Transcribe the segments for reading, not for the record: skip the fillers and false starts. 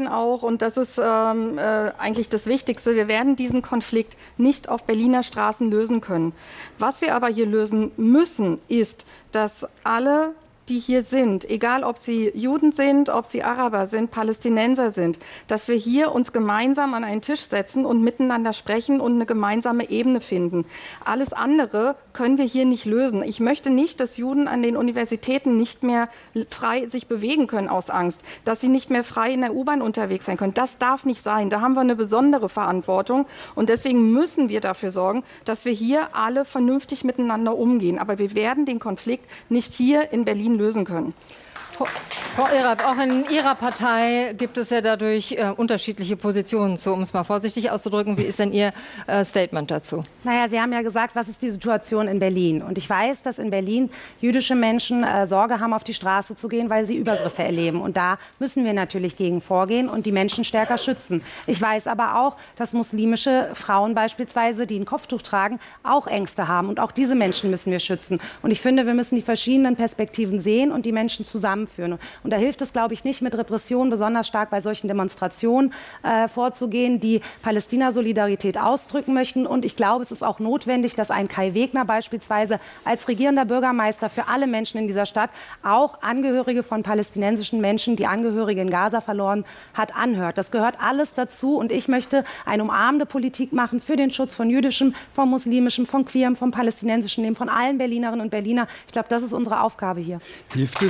werden auch, und das ist eigentlich das Wichtigste, wir werden diesen Konflikt nicht auf Berliner Straßen lösen können. Was wir aber hier lösen müssen, ist, dass alle, die hier sind, egal ob sie Juden sind, ob sie Araber sind, Palästinenser sind, dass wir hier uns gemeinsam an einen Tisch setzen und miteinander sprechen und eine gemeinsame Ebene finden. Alles andere können wir hier nicht lösen. Ich möchte nicht, dass Juden an den Universitäten nicht mehr frei sich bewegen können aus Angst, dass sie nicht mehr frei in der U-Bahn unterwegs sein können. Das darf nicht sein. Da haben wir eine besondere Verantwortung, und deswegen müssen wir dafür sorgen, dass wir hier alle vernünftig miteinander umgehen. Aber wir werden den Konflikt nicht hier in Berlin lösen können. Frau Erab, auch in Ihrer Partei gibt es ja dadurch unterschiedliche Positionen zu, um es mal vorsichtig auszudrücken. Wie ist denn Ihr Statement dazu? Naja, Sie haben ja gesagt, was ist die Situation in Berlin? Und ich weiß, dass in Berlin jüdische Menschen Sorge haben, auf die Straße zu gehen, weil sie Übergriffe erleben. Und da müssen wir natürlich gegen vorgehen und die Menschen stärker schützen. Ich weiß aber auch, dass muslimische Frauen beispielsweise, die ein Kopftuch tragen, auch Ängste haben. Und auch diese Menschen müssen wir schützen. Und ich finde, wir müssen die verschiedenen Perspektiven sehen und die Menschen zusammenführen. Und da hilft es, glaube ich, nicht, mit Repression besonders stark bei solchen Demonstrationen vorzugehen, die Palästina-Solidarität ausdrücken möchten. Und ich glaube, es ist auch notwendig, dass ein Kai Wegner beispielsweise als regierender Bürgermeister für alle Menschen in dieser Stadt auch Angehörige von palästinensischen Menschen, die Angehörige in Gaza verloren hat, anhört. Das gehört alles dazu. Und ich möchte eine umarmende Politik machen für den Schutz von jüdischem, von muslimischem, von queerem, vom palästinensischen Leben, von allen Berlinerinnen und Berliner. Ich glaube, das ist unsere Aufgabe hier. Hilft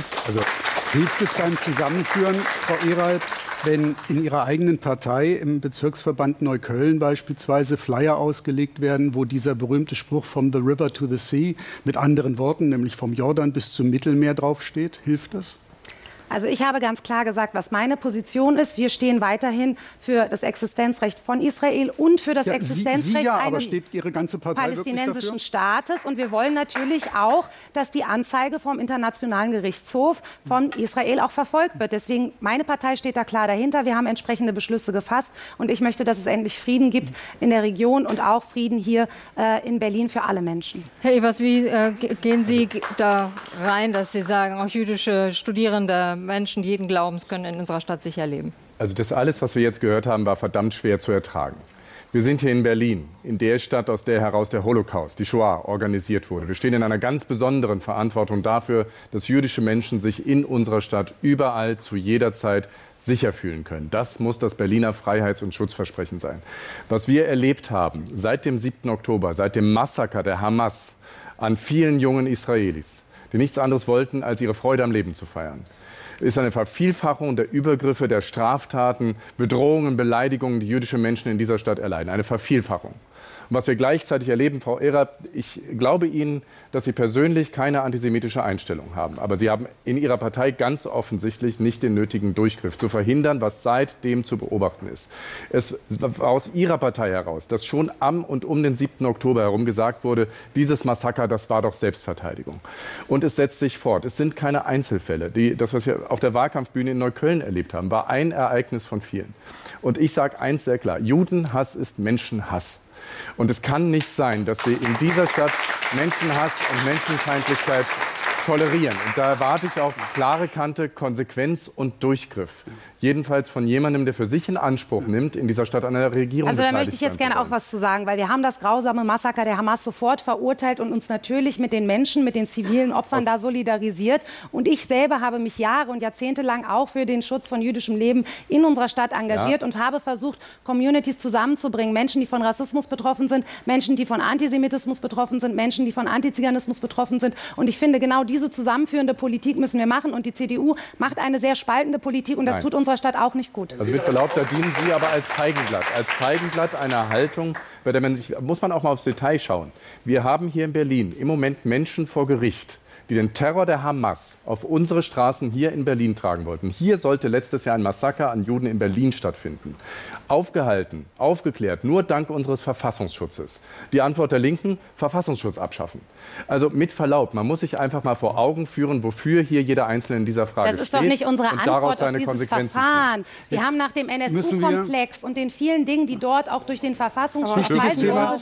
es beim Zusammenführen, Frau Erab, wenn in Ihrer eigenen Partei im Bezirksverband Neukölln beispielsweise Flyer ausgelegt werden, wo dieser berühmte Spruch "From the river to the sea" mit anderen Worten, nämlich vom Jordan bis zum Mittelmeer draufsteht? Hilft das? Also ich habe ganz klar gesagt, was meine Position ist. Wir stehen weiterhin für das Existenzrecht von Israel und für das Existenzrecht eines palästinensischen Staates. Und wir wollen natürlich auch, dass die Anzeige vom Internationalen Gerichtshof von Israel auch verfolgt wird. Deswegen, meine Partei steht da klar dahinter. Wir haben entsprechende Beschlüsse gefasst. Und ich möchte, dass es endlich Frieden gibt in der Region und auch Frieden hier in Berlin für alle Menschen. Herr Evers, wie gehen Sie da rein, dass Sie sagen, auch jüdische Studierende, Menschen jeden Glaubens können in unserer Stadt sicher leben? Also das alles, was wir jetzt gehört haben, war verdammt schwer zu ertragen. Wir sind hier in Berlin, in der Stadt, aus der heraus der Holocaust, die Shoah, organisiert wurde. Wir stehen in einer ganz besonderen Verantwortung dafür, dass jüdische Menschen sich in unserer Stadt überall zu jeder Zeit sicher fühlen können. Das muss das Berliner Freiheits- und Schutzversprechen sein. Was wir erlebt haben seit dem 7. Oktober, seit dem Massaker der Hamas an vielen jungen Israelis, die nichts anderes wollten, als ihre Freude am Leben zu feiern, ist eine Vervielfachung der Übergriffe, der Straftaten, Bedrohungen, Beleidigungen, die jüdische Menschen in dieser Stadt erleiden. Eine Vervielfachung. Und was wir gleichzeitig erleben, Frau Erab, ich glaube Ihnen, dass Sie persönlich keine antisemitische Einstellung haben. Aber Sie haben in Ihrer Partei ganz offensichtlich nicht den nötigen Durchgriff zu verhindern, was seitdem zu beobachten ist. Es war aus Ihrer Partei heraus, dass schon am und um den 7. Oktober herum gesagt wurde, dieses Massaker, das war doch Selbstverteidigung. Und es setzt sich fort. Es sind keine Einzelfälle. Das, was wir auf der Wahlkampfbühne in Neukölln erlebt haben, war ein Ereignis von vielen. Und ich sage eins sehr klar: Judenhass ist Menschenhass. Und es kann nicht sein, dass wir in dieser Stadt Menschenhass und Menschenfeindlichkeit tolerieren. Und da erwarte ich auch klare Kante, Konsequenz und Durchgriff. Jedenfalls von jemandem, der für sich in Anspruch nimmt, in dieser Stadt an der Regierung Also da möchte ich jetzt gerne auch was zu sagen, weil wir haben das grausame Massaker der Hamas sofort verurteilt und uns natürlich mit den Menschen, mit den zivilen Opfern da solidarisiert. Und ich selber habe mich Jahre und Jahrzehnte lang auch für den Schutz von jüdischem Leben in unserer Stadt engagiert und habe versucht, Communities zusammenzubringen. Menschen, die von Rassismus betroffen sind, Menschen, die von Antisemitismus betroffen sind, Menschen, die von Antiziganismus betroffen sind. Und ich finde, genau diese zusammenführende Politik müssen wir machen. Und die CDU macht eine sehr spaltende Politik und das tut unserer Stadt auch nicht gut. Also mit Verlaub, da dienen Sie aber als Feigenblatt einer Haltung, bei der muss man auch mal aufs Detail schauen. Wir haben hier in Berlin im Moment Menschen vor Gericht, die den Terror der Hamas auf unsere Straßen hier in Berlin tragen wollten. Hier sollte letztes Jahr ein Massaker an Juden in Berlin stattfinden. Aufgehalten, aufgeklärt, nur dank unseres Verfassungsschutzes. Die Antwort der Linken: Verfassungsschutz abschaffen. Also mit Verlaub, man muss sich einfach mal vor Augen führen, wofür hier jeder Einzelne in dieser Frage steht. Das ist doch nicht unsere Antwort auf dieses Verfahren. Wir haben nach dem NSU-Komplex und den vielen Dingen, die dort auch durch den Verfassungsschutz gesagt,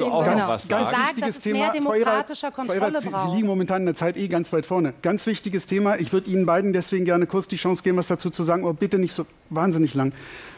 dass es mehr demokratischer Kontrolle braucht. Sie liegen momentan in der Zeit ganz weit vorne. Ganz wichtiges Thema. Ich würde Ihnen beiden deswegen gerne kurz die Chance geben, was dazu zu sagen, aber bitte nicht so wahnsinnig lang.